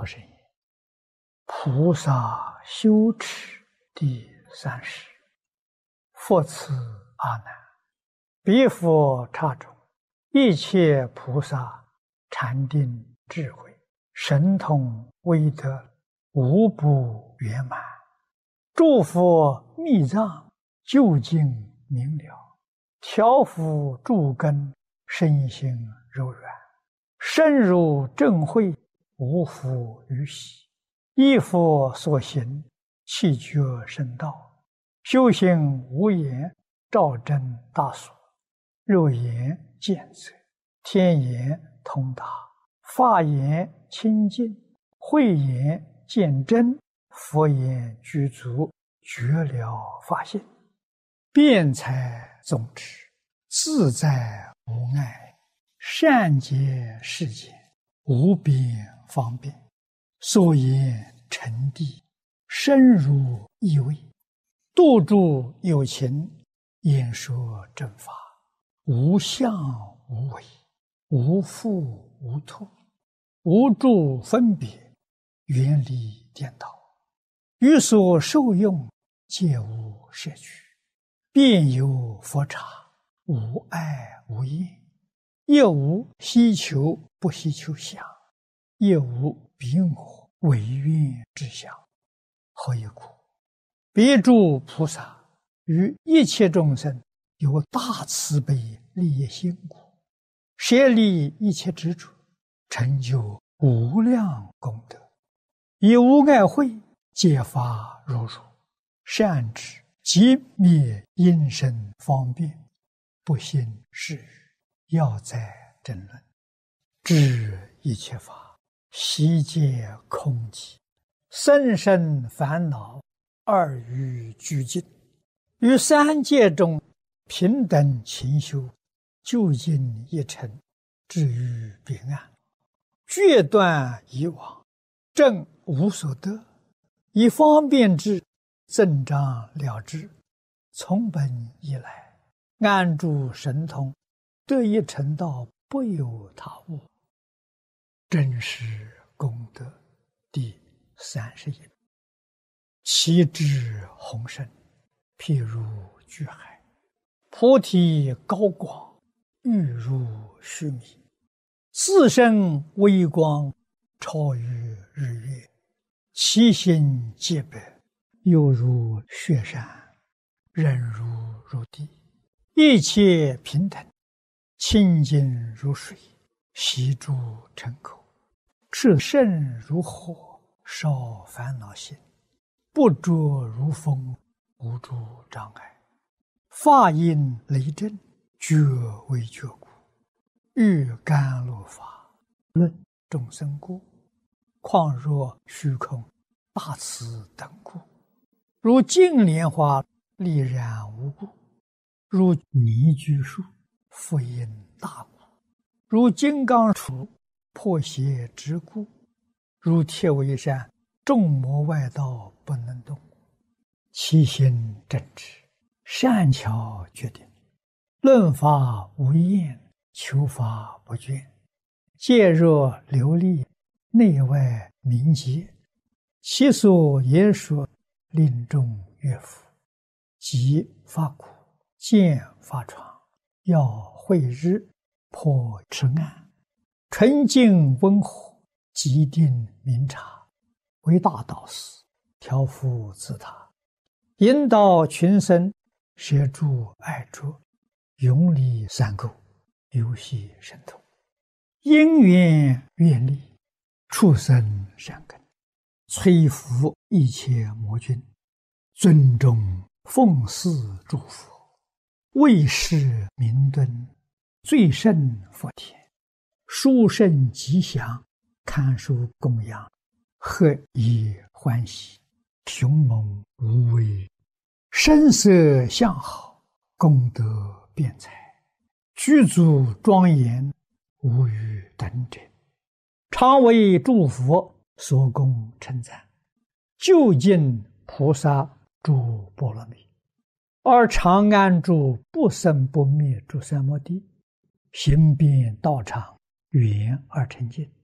生言：菩萨修持第30，复次阿难，彼佛刹中，一切菩萨禅定智慧神通威德无不圆满，诸佛密藏究竟明了，调伏诸根身心柔软，深入正慧无复于喜，依佛所行气觉深道，修行无言照真大所，肉眼见则，天眼通达，法眼清净，慧眼见真，佛眼具足，觉了法性，辩才宗旨，自在无碍，善解世间，无边方便，所言沉谛，深入意味，度诸有情，演说正法，无相无为，无复无脱，无住分别，远离颠倒，于所受用皆无摄取，遍有佛刹，无碍无厌，亦无希求不希求相，亦无彼我违愿之相。何以故？彼诸菩萨于一切众生有大慈悲利益心故，舍离一切执着，成就无量功德，以无碍慧揭发如如，善知即灭因身方便，不信是语，要在争论，知一切法悉皆空寂，生生烦恼二于俱尽，于三界中平等勤修，究竟一尘，至于彼岸，决断以往，正无所得，以方便智增长了之，从本以来，安住神通，得一成道，不有他物。真实功德第31。其智宏深，譬如巨海，菩提高广，欲如须弥，自身微光，超于日月，其心洁白，犹如雪山，忍如入地，一切平等，清净如水，悉诸尘口，炽盛如火，烧烦恼心，不着如风，无诸障碍，法音雷震，觉为觉故，欲甘露法，论众生故，况若虚空大慈等故，如净莲花丽然无故，如泥居树复因大故，如金刚杵破邪之故，如铁围山众魔外道不能动，其心正直，善巧决定，论法无厌，求法不倦，戒若流利，内外明洁，其所言说，令众悦服，即发苦，见发疮，要慧日，破痴暗，纯净温和，极定明察，为大导师，调伏自他，引导群生，摄诸爱着，永离三垢，游戏神通，因缘愿力，畜生善根，摧伏一切魔君，尊重奉祀诸佛，为世明敦，最胜佛田，殊胜吉祥，堪受供养，何以欢喜，雄猛无畏，声色相好，功德辩才，具足庄严，无与等者，常为诸佛所供称赞，究竟菩萨诸波罗蜜，而常安住不生不灭诸三摩地，行遍道场，圆而成净，